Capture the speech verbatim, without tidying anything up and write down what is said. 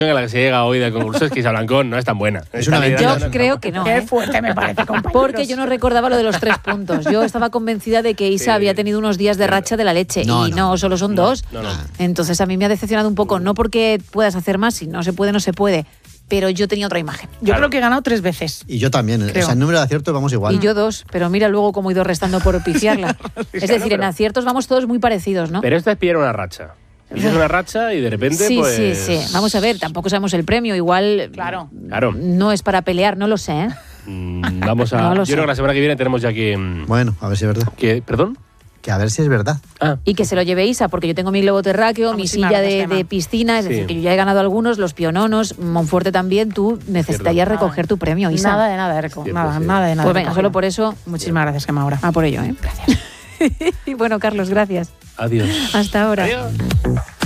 A la que se llega hoy del concurso es que Isa Blancón no es tan buena. Es una Yo mentira. creo que no. Qué ¿eh? fuerte me parece, compañeros. Porque yo no recordaba lo de los tres puntos. Yo estaba convencida de que Isa Sí. había tenido unos días de racha de la leche. No, y no, no, solo son dos. No, no. Entonces a mí me ha decepcionado un poco. No porque puedas hacer más, si no se puede, no se puede. Pero yo tenía otra imagen. Yo Claro. creo que he ganado tres veces. Y yo también. Creo. O sea, en número de aciertos vamos igual. Y yo dos. Pero mira luego cómo he ido restando por pifiarla. Es decir, en aciertos vamos todos muy parecidos, ¿no? Pero esta es pillar una racha. Pillas una racha y de repente, Sí, pues... sí, sí. Vamos a ver, tampoco sabemos el premio. Igual Claro. Claro. no es para pelear, no lo sé, ¿eh? Mm, Vamos a... No lo Yo sé. creo que la semana que viene tenemos ya que... mm, Bueno, a ver si es verdad. que ¿Perdón? Que a ver si es verdad. Ah, Y que se lo lleve Isa, porque yo tengo mi globo terráqueo, Ah, mi muchísimas silla gracias, de, Gemma. de piscina, es Sí. decir, que yo ya he ganado algunos, los piononos, Monforte también, tú necesitarías Cierto. recoger tu premio, Isa. Nada de nada, Erco. Cierto, Nada, sí. nada de nada. Pues venga, recogido. solo por eso, Muchísimas gracias, Gemma, ahora. a por ello, ¿eh? Gracias. Y bueno, Carlos, gracias. adiós. Hasta ahora. Adiós.